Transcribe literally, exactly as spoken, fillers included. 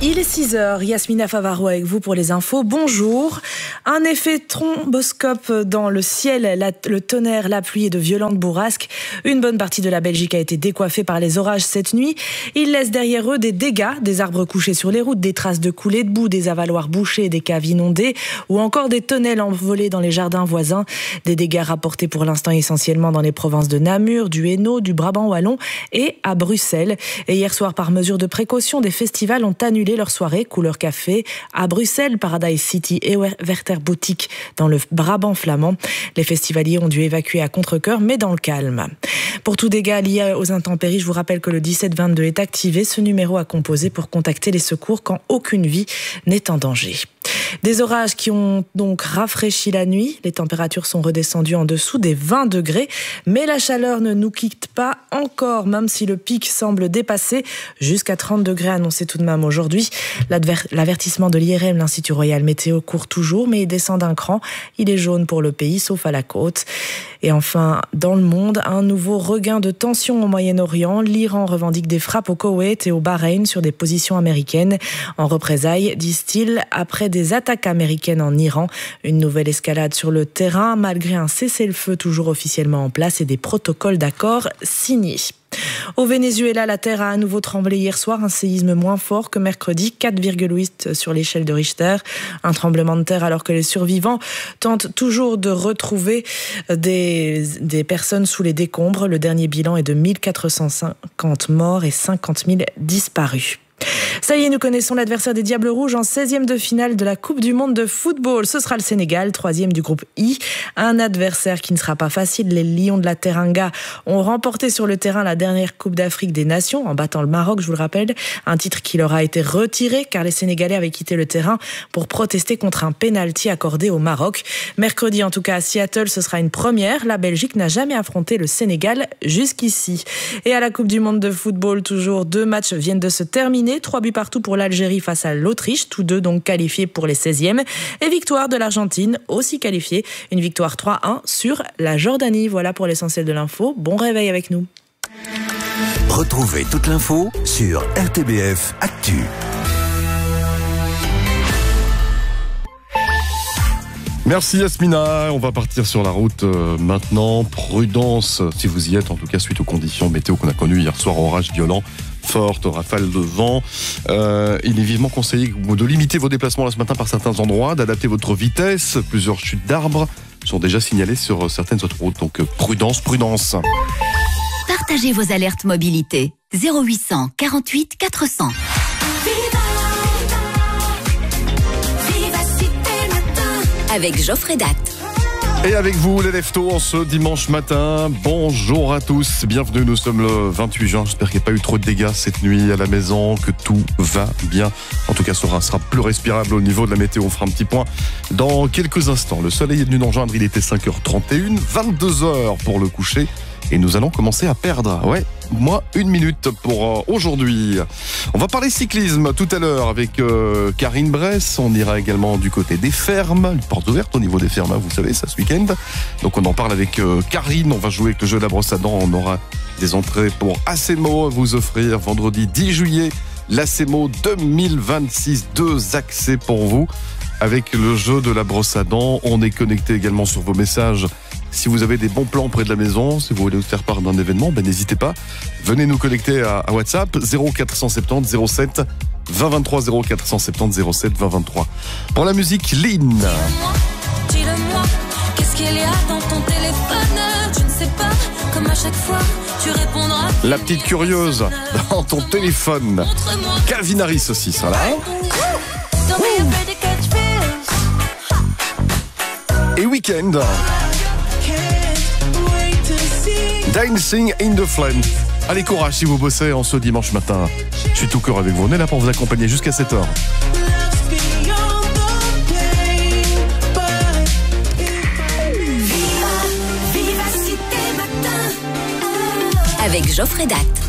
Il est six heures, Yasmina Favaro avec vous pour les infos. Bonjour. Un effet thromboscope dans le ciel, la, le tonnerre, la pluie et de violentes bourrasques. Une bonne partie de la Belgique a été décoiffée par les orages cette nuit. Ils laissent derrière eux des dégâts, des arbres couchés sur les routes, des traces de coulées de boue, des avaloirs bouchés, des caves inondées ou encore des tonnelles envolées dans les jardins voisins. Des dégâts rapportés pour l'instant essentiellement dans les provinces de Namur, du Hainaut, du Brabant wallon et à Bruxelles. Et hier soir, par mesure de précaution, des festivals ont annulé leur soirée couleur café à Bruxelles, Paradise City et Werther-Boutique dans le Brabant flamand. Les festivaliers ont dû évacuer à contre-cœur mais dans le calme. Pour tout dégât lié aux intempéries, je vous rappelle que le dix-sept vingt-deux est activé. Ce numéro à composer pour contacter les secours quand aucune vie n'est en danger. Des orages qui ont donc rafraîchi la nuit. Les températures sont redescendues en dessous des vingt degrés. Mais la chaleur ne nous quitte pas encore, même si le pic semble dépasser. Jusqu'à trente degrés annoncés tout de même aujourd'hui. L'adver- l'avertissement de l'I R M, l'Institut Royal Météo, court toujours, mais il descend d'un cran. Il est jaune pour le pays, sauf à la côte. Et enfin, dans le monde, un nouveau regain de tension au Moyen-Orient. L'Iran revendique des frappes au Koweït et au Bahreïn sur des positions américaines. En représailles, disent-ils, après des attaques américaines en Iran. Une nouvelle escalade sur le terrain, malgré un cessez-le-feu toujours officiellement en place et des protocoles d'accord signés. Au Venezuela, la terre a à nouveau tremblé hier soir, un séisme moins fort que mercredi, quatre virgule huit sur l'échelle de Richter. Un tremblement de terre alors que les survivants tentent toujours de retrouver des, des personnes sous les décombres. Le dernier bilan est de mille quatre cent cinquante morts et cinquante mille disparus. Ça y est, nous connaissons l'adversaire des Diables Rouges en seizième de finale de la Coupe du Monde de football. Ce sera le Sénégal, troisième du groupe I. Un adversaire qui ne sera pas facile. Les Lions de la Teranga ont remporté sur le terrain la dernière Coupe d'Afrique des Nations en battant le Maroc, je vous le rappelle. Un titre qui leur a été retiré car les Sénégalais avaient quitté le terrain pour protester contre un pénalty accordé au Maroc. Mercredi, en tout cas à Seattle, ce sera une première. La Belgique n'a jamais affronté le Sénégal jusqu'ici. Et à la Coupe du Monde de football, toujours deux matchs viennent de se terminer. Trois buts partout pour l'Algérie face à l'Autriche, tous deux donc qualifiés pour les seizièmes. Et victoire de l'Argentine, aussi qualifiée. Une victoire trois un sur la Jordanie. Voilà pour l'essentiel de l'info. Bon réveil avec nous. Retrouvez toute l'info sur R T B F Actu. Merci Yasmina, on va partir sur la route euh, maintenant. Prudence si vous y êtes, en tout cas suite aux conditions météo qu'on a connues hier soir, orage violent, forte, rafale de vent. Euh, il est vivement conseillé de limiter vos déplacements là ce matin par certains endroits, d'adapter votre vitesse. Plusieurs chutes d'arbres sont déjà signalées sur certaines autoroutes, donc prudence, prudence. Partagez vos alertes mobilité. zéro huit cent quarante-huit quatre cents. Avec Geoffrey Datt. Et avec vous, les leftos, en ce dimanche matin. Bonjour à tous, bienvenue, nous sommes le vingt-huit juin. J'espère qu'il n'y a pas eu trop de dégâts cette nuit à la maison, que tout va bien. En tout cas, ce sera, sera plus respirable au niveau de la météo. On fera un petit point dans quelques instants. Le soleil est venu nous rejoindre, il était cinq heures trente et une, vingt-deux heures pour le coucher. Et nous allons commencer à perdre. Ouais, moi, une minute pour euh, aujourd'hui. On va parler cyclisme tout à l'heure avec euh, Karine Bress. On ira également du côté des fermes. Une porte ouverte au niveau des fermes, hein, vous savez, ça ce week-end. Donc on en parle avec euh, Karine. On va jouer avec le jeu de la brosse à dents. On aura des entrées pour Acemo à vous offrir vendredi dix juillet. L'Acemo deux mille vingt-six, deux accès pour vous. Avec le jeu de la brosse à dents, on est connecté également sur vos messages. Si vous avez des bons plans près de la maison, si vous voulez nous faire part d'un événement, ben n'hésitez pas. Venez nous connecter à, à WhatsApp zéro quatre cent soixante-dix zéro sept vingt vingt-trois zéro quatre cent soixante-dix zéro sept vingt vingt-trois. Pour la musique, Lynn. Dis-le-moi, dis-le-moi, qu'est-ce qu'il y a dans ton téléphone? Je ne sais pas, comme à chaque fois, tu répondras. La petite curieuse dans ton téléphone. Calvin Harris aussi, ça là. Et Weekend. Dancing in the Flame. Allez, courage si vous bossez en ce dimanche matin. Je suis tout cœur avec vous. On est là pour vous accompagner jusqu'à sept heures. Avec Geoffrey Datt.